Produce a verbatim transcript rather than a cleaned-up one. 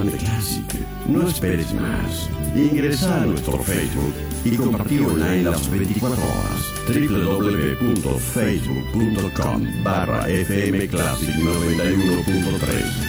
de Classic. No esperes más. Ingresa a nuestro Facebook y compartí online las veinticuatro horas. doble u doble u doble u punto facebook punto com barra F M Classic noventa y uno punto tres.